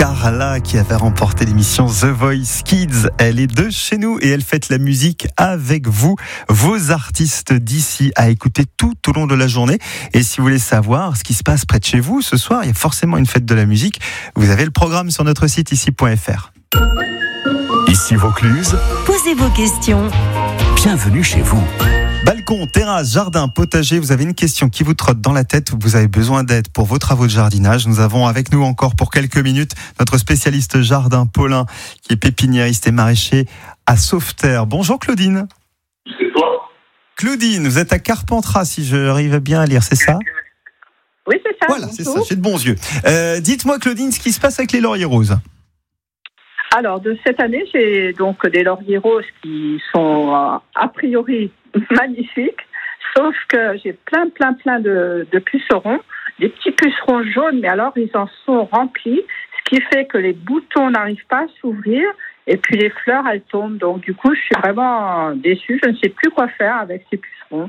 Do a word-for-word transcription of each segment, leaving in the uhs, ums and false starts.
Carla qui avait remporté l'émission The Voice Kids. Elle est de chez nous et elle fête la musique avec vous, vos artistes d'ici, à écouter tout au long de la journée. Et si vous voulez savoir ce qui se passe près de chez vous ce soir, il y a forcément une fête de la musique. Vous avez le programme sur notre site ici point f r. Ici Vaucluse, posez vos questions. Bienvenue chez vous. Balcon, terrasse, jardin, potager, vous avez une question qui vous trotte dans la tête, vous avez besoin d'aide pour vos travaux de jardinage. Nous avons avec nous encore pour quelques minutes notre spécialiste jardin, Paulin, qui est pépiniériste et maraîcher à Sauveterre. Bonjour Claudine. C'est toi. Claudine, vous êtes à Carpentras, si j'arrive bien à lire, c'est ça ? Oui, c'est ça. Voilà, bonjour. c'est ça, j'ai de bons yeux. Euh, dites-moi Claudine, ce qui se passe avec les lauriers roses. Alors, de cette année, j'ai donc des lauriers roses qui sont euh, a priori magnifiques, sauf que j'ai plein, plein, plein de, de pucerons, des petits pucerons jaunes, mais alors ils en sont remplis, ce qui fait que les boutons n'arrivent pas à s'ouvrir, et puis les fleurs, elles tombent. Donc, du coup, je suis vraiment déçue, je ne sais plus quoi faire avec ces pucerons.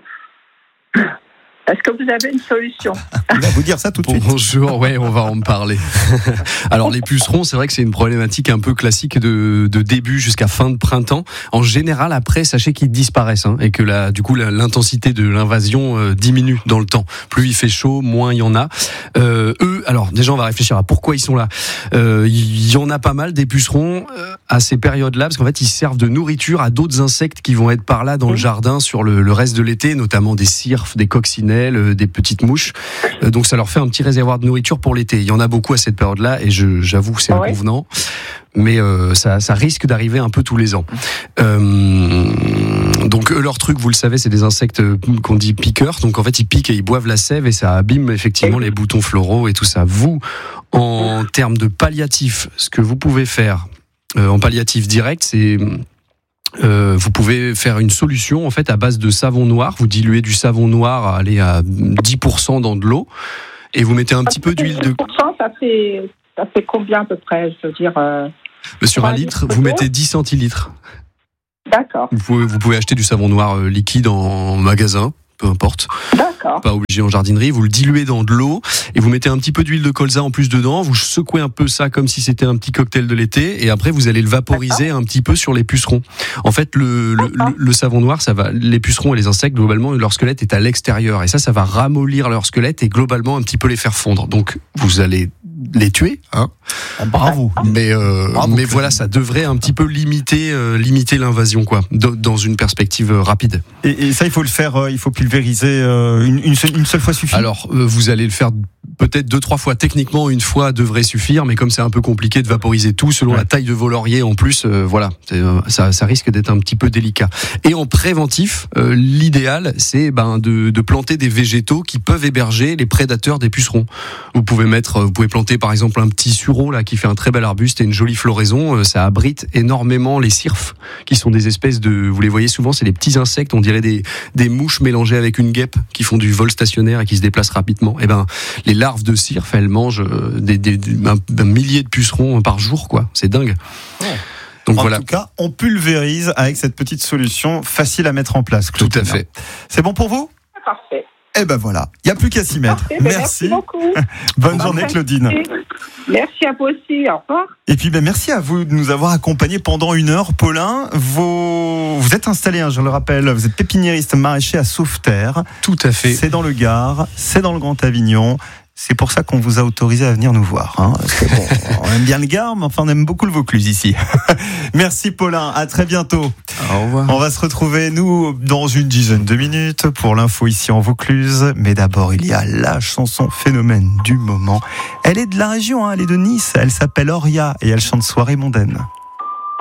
Est-ce que vous avez une solution ? On va vous dire ça tout de suite. Bonjour, ouais, on va en parler. Alors les pucerons, c'est vrai que c'est une problématique un peu classique de, de début jusqu'à fin de printemps. En général, après, sachez qu'ils disparaissent hein, et que la, du coup la, l'intensité de l'invasion euh, diminue dans le temps. Plus il fait chaud, moins il y en a. Euh, eux, alors déjà on va réfléchir à pourquoi ils sont là. Euh, il y en a pas mal des pucerons euh, à ces périodes-là parce qu'en fait ils servent de nourriture à d'autres insectes qui vont être par là dans le jardin sur le, le reste de l'été, notamment des cirfes, des coccinelles, des petites mouches. Donc ça leur fait un petit réservoir de nourriture pour l'été. Il y en a beaucoup à cette période-là et je, j'avoue que c'est Ah ouais. inconvenant. Mais euh, ça, ça risque d'arriver un peu tous les ans. Euh, donc eux, leur truc, vous le savez, c'est des insectes qu'on dit piqueurs. Donc en fait, ils piquent et ils boivent la sève et ça abîme effectivement les boutons floraux et tout ça. Vous, en termes de palliatif, ce que vous pouvez faire euh, en palliatif direct, c'est... Euh, vous pouvez faire une solution en fait à base de savon noir. Vous diluez du savon noir, allez à dix pour cent dans de l'eau, et vous mettez un petit peu d'huile de. dix pour cent, ça fait, ça fait combien à peu près ? Je veux dire. Euh... Sur un litre, vous mettez dix centilitres. D'accord. Vous pouvez, vous pouvez acheter du savon noir euh, liquide en magasin, peu importe. D'accord. Pas obligé en jardinerie. Vous le diluez dans de l'eau et vous mettez un petit peu d'huile de colza en plus dedans. Vous secouez un peu ça comme si c'était un petit cocktail de l'été et après vous allez le vaporiser D'accord. un petit peu sur les pucerons. En fait, le, le, le, le savon noir, ça va, les pucerons et les insectes globalement, leur squelette est à l'extérieur et ça, ça va ramollir leur squelette et globalement un petit peu les faire fondre. Donc vous allez les tuer, hein. Bravo. Mais euh, Bravo, mais voilà, ça devrait un petit peu limiter euh, limiter l'invasion quoi, dans une perspective euh, rapide. Et, et ça, il faut le faire, euh, il faut pulvériser euh, une, une, seule, une seule fois suffit. Alors, euh, vous allez le faire peut-être deux, trois fois. Techniquement, une fois devrait suffire, mais comme c'est un peu compliqué de vaporiser tout, selon ouais. la taille de vos lauriers, en plus, euh, voilà, c'est, euh, ça, ça risque d'être un petit peu délicat. Et en préventif, euh, l'idéal, c'est ben de, de planter des végétaux qui peuvent héberger les prédateurs des pucerons. Vous pouvez mettre, vous pouvez planter par exemple un petit sureau là qui fait un très bel arbuste et une jolie floraison. Euh, ça abrite énormément les cirfes, qui sont des espèces de, vous les voyez souvent, c'est des petits insectes, on dirait des des mouches mélangées avec une guêpe qui font du vol stationnaire et qui se déplacent rapidement. Et ben les larves de cirfe, elles mangent des, des, des, un, un millier de pucerons par jour, quoi. C'est dingue. Oh. Donc en voilà. tout cas, on pulvérise avec cette petite solution facile à mettre en place. Tout à fait. C'est bon pour vous ? Parfait. Eh ben voilà, il n'y a plus qu'à s'y mettre. Parfait, merci. Merci beaucoup. Bonne journée Claudine. Merci à vous aussi, au revoir. Et puis ben, merci à vous de nous avoir accompagnés pendant une heure. Paulin, vos... vous êtes installé, hein, je le rappelle, vous êtes pépiniériste maraîcher à Sauveterre. Tout à fait. C'est dans le Gard, c'est dans le Grand Avignon. C'est pour ça qu'on vous a autorisé à venir nous voir. Hein, parce que bon, on aime bien le Gard, mais enfin on aime beaucoup le Vaucluse ici. Merci Paulin, à très bientôt. Au revoir. On va se retrouver, nous, dans une dizaine de minutes pour l'info ici en Vaucluse. Mais d'abord, il y a la chanson phénomène du moment. Elle est de la région, hein, elle est de Nice. Elle s'appelle Oria et elle chante Soirée mondaine.